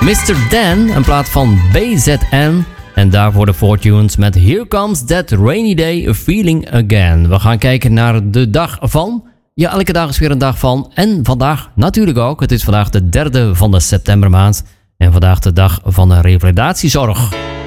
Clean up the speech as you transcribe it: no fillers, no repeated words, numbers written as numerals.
Mr. Dan, een plaat van BZN. En daarvoor de Fortunes met Here Comes That Rainy Day Feeling Again. We gaan kijken naar de dag van. Ja, elke dag is weer een dag van. En vandaag natuurlijk ook. Het is vandaag de 3e van de septembermaand. En vandaag de dag van de revalidatiezorg.